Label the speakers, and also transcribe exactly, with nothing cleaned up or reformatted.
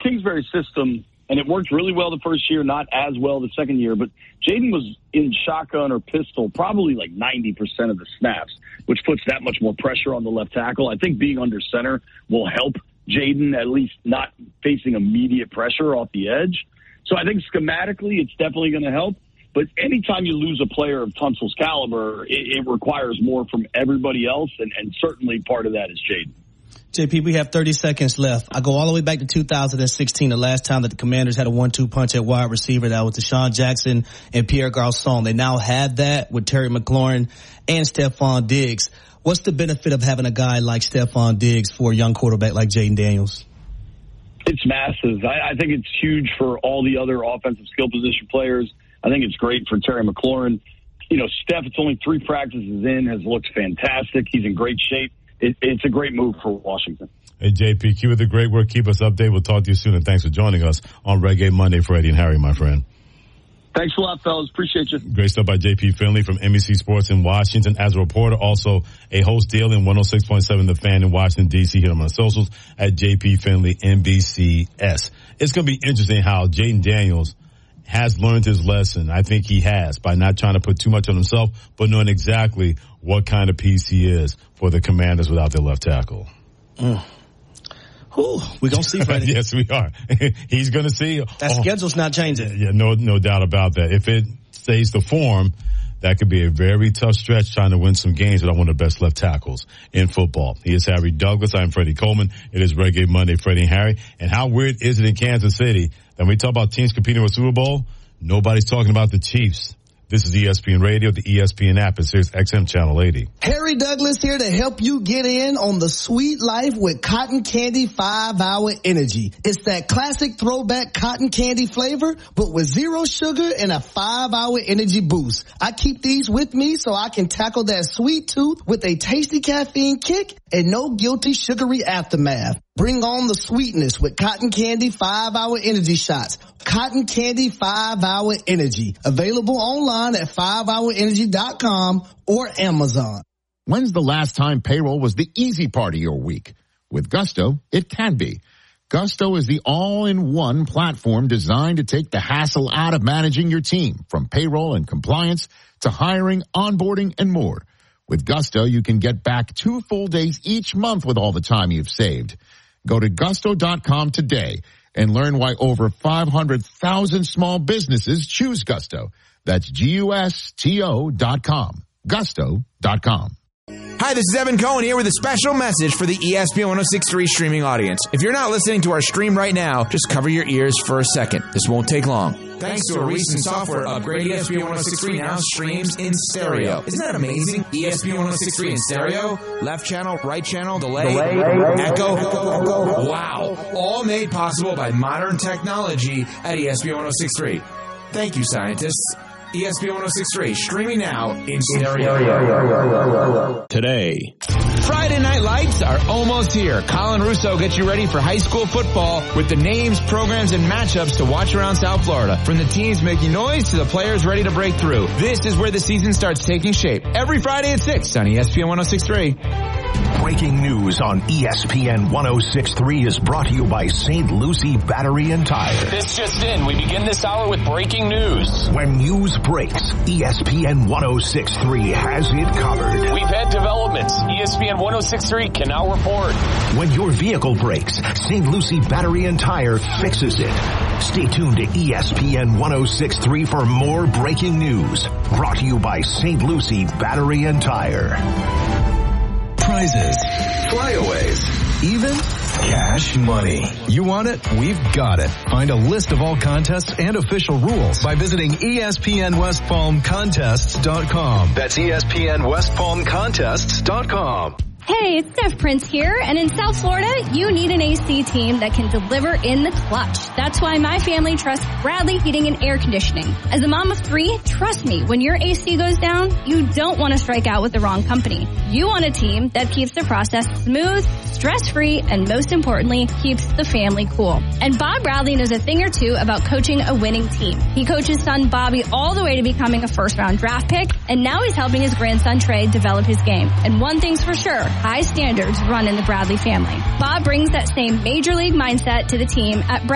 Speaker 1: Kingsbury system, and it worked really well the first year, not as well the second year, but Jaden was in shotgun or pistol probably like ninety percent of the snaps, which puts that much more pressure on the left tackle. I think being under center will help Jaden, at least not facing immediate pressure off the edge. So I think schematically it's definitely going to help. But anytime you lose a player of Tunsil's caliber, it, it requires more from everybody else, and, and certainly part of that is Jaden.
Speaker 2: J P, we have thirty seconds left. I go all the way back to two thousand sixteen, the last time that the Commanders had a one two punch at wide receiver. That was Deshaun Jackson and Pierre Garçon. They now have that with Terry McLaurin and Stephon Diggs. What's the benefit of having a guy like Stephon Diggs for a young quarterback like Jaden Daniels?
Speaker 1: It's massive. I, I think it's huge for all the other offensive skill position players. I think it's great for Terry McLaurin. You know, Steph, it's only three practices in, has looked fantastic. He's in great shape. It, it's a great move for Washington.
Speaker 3: Hey, J P, keep it the great work. Keep us updated. We'll talk to you soon, and thanks for joining us on Reggae Monday for Eddie and Harry, my friend.
Speaker 1: Thanks a lot, fellas. Appreciate you.
Speaker 3: Great stuff by J P Finley from N B C Sports in Washington. As a reporter, also a host deal in one oh six point seven The Fan in Washington, D C Hit him on socials at J P Finley N B C S. It's going to be interesting how Jaden Daniels has learned his lesson. I think he has, by not trying to put too much on himself, but knowing exactly what kind of piece he is for the Commanders without their left tackle.
Speaker 2: Mm. Ooh, we're going to see, Freddie.
Speaker 3: Yes, we are. He's going to see.
Speaker 2: That oh, schedule's not changing.
Speaker 3: Yeah, no, no doubt about that. If it stays the form, that could be a very tough stretch trying to win some games without one of the best left tackles in football. He is Harry Douglas. I'm Freddie Coleman. It is Reggae Monday, Freddie and Harry. And how weird is it in Kansas City that when we talk about teams competing for Super Bowl, nobody's talking about the Chiefs? This is E S P N Radio, the E S P N app, and Sirius X M Channel eighty.
Speaker 4: Harry Douglas here to help you get in on the sweet life with Cotton Candy five hour Energy. It's that classic throwback cotton candy flavor, but with zero sugar and a five hour energy boost. I keep these with me so I can tackle that sweet tooth with a tasty caffeine kick and no guilty sugary aftermath. Bring on the sweetness with Cotton Candy five hour Energy shots. Cotton Candy five hour Energy. Available online at five hour energy dot com or Amazon.
Speaker 5: When's the last time payroll was the easy part of your week? With Gusto, it can be. Gusto is the all-in-one platform designed to take the hassle out of managing your team, from payroll and compliance to hiring, onboarding, and more. With Gusto, you can get back two full days each month with all the time you've saved. Go to gusto dot com today and learn why over five hundred thousand small businesses choose Gusto. That's G U S T O dot com. gusto dot com.
Speaker 6: Hi, this is Evan Cohen here with a special message for the E S P N one oh six point three streaming audience. If you're not listening to our stream right now, just cover your ears for a second. This won't take long. Thanks to a recent software upgrade, E S P N one oh six point three now streams in stereo. Isn't that amazing? E S P N one oh six point three in stereo, left channel, right channel, delay, delay echo, echo. Wow. All made possible by modern technology at E S P N one oh six point three. Thank you, scientists. E S P N one oh six point three, streaming now in stereo.
Speaker 7: Today.
Speaker 6: Friday Night Lights are almost here. Colin Russo gets you ready for high school football with the names, programs, and matchups to watch around South Florida. From the teams making noise to the players ready to break through. This is where the season starts taking shape. Every Friday at six on E S P N one oh six point three.
Speaker 7: Breaking news on E S P N one oh six point three is brought to you by Saint Lucie Battery and Tire.
Speaker 8: This just in. We begin this hour with breaking news.
Speaker 7: When news breaks, E S P N one oh six point three has it covered.
Speaker 8: We've had developments. E S P N one oh six point three can now report.
Speaker 7: When your vehicle breaks, Saint Lucie Battery and Tire fixes it. Stay tuned to E S P N one oh six point three for more breaking news. Brought to you by Saint Lucie Battery and Tire.
Speaker 9: Prizes, flyaways, even cash money. You want it? We've got it. Find a list of all contests and official rules by visiting E S P N West Palm Contests dot com. That's E S P N West Palm Contests dot com.
Speaker 10: Hey, it's Steph Prince here, and in South Florida, you need an A C team that can deliver in the clutch. That's why my family trusts Bradley Heating and Air Conditioning. As a mom of three, trust me, when your A C goes down, you don't want to strike out with the wrong company. You want a team that keeps the process smooth, stress-free, and most importantly, keeps the family cool. And Bob Bradley knows a thing or two about coaching a winning team. He coached his son Bobby all the way to becoming a first-round draft pick, and now he's helping his grandson Trey develop his game. And one thing's for sure, high standards run in the Bradley family. Bob brings that same major league mindset to the team at